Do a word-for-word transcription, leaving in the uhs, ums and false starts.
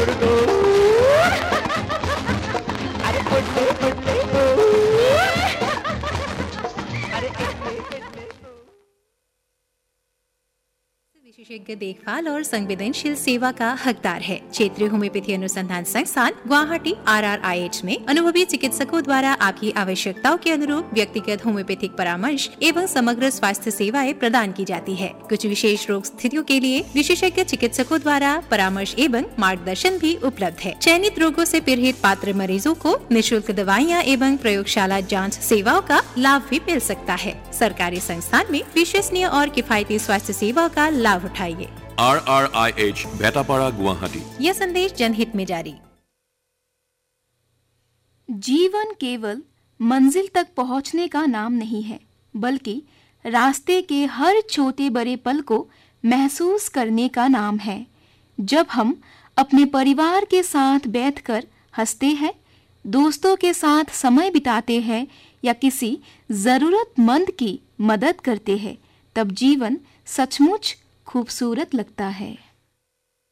अरे उड़ले उड़ले अरे विशेषज्ञ देखभाल और संवेदनशील सेवा का हकदार है। क्षेत्रीय होम्योपैथी अनुसंधान संस्थान Guwahati are are I H में अनुभवी चिकित्सकों द्वारा आपकी आवश्यकताओं के अनुरूप व्यक्तिगत होम्योपैथिक परामर्श एवं समग्र स्वास्थ्य सेवाएं प्रदान की जाती है। कुछ विशेष रोग स्थितियों के लिए विशेषज्ञ चिकित्सकों द्वारा परामर्श एवं मार्गदर्शन भी उपलब्ध है। चयनित रोगों से पीड़ित पात्र मरीजों को निःशुल्क दवाइयाँ एवं प्रयोगशाला जाँच सेवाओं का लाभ भी मिल सकता है। सरकारी संस्थान में विश्वसनीय और किफायती स्वास्थ्य सेवाओं का लाभ उठाइए। Are are I H बेटापाड़ा Guwahati. यह संदेश जनहित में जारी। जीवन केवल मंजिल तक पहुंचने का नाम नहीं है, बल्कि रास्ते के हर छोटे बड़े पल को महसूस करने का नाम है। जब हम अपने परिवार के साथ बैठकर हंसते हैं, दोस्तों के साथ समय बिताते हैं या किसी जरूरतमंद की मदद करते हैं, तब जीवन सचमुच खूबसूरत लगता है।